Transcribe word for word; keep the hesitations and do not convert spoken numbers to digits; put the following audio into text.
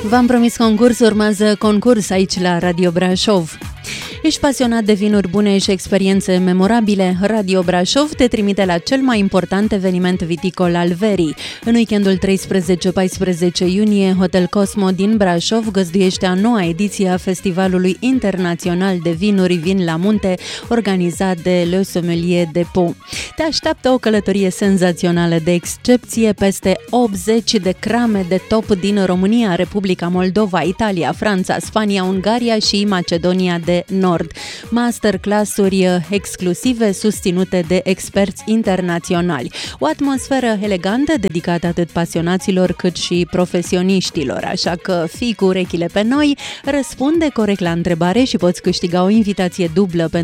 V-am promis concurs, urmează concurs aici la Radio Brașov. Ești pasionat de vinuri bune și experiențe memorabile? Radio Brașov te trimite la cel mai important eveniment viticol al verii. În weekendul treisprezece paisprezece iunie, Hotel Cosmo din Brașov găzduiește a noua ediție a Festivalului Internațional de Vinuri Vin la Munte, organizat de Le Sommelier Depot. Te așteaptă o călătorie senzațională de excepție peste optzeci de crame de top din România, Republica Moldova, Italia, Franța, Spania, Ungaria și Macedonia de Nord. Masterclass-uri exclusive susținute de experți internaționali. O atmosferă elegantă dedicată atât pasionaților cât și profesioniștilor, așa că fii cu urechile pe noi, răspunde corect la întrebare și poți câștiga o invitație dublă pentru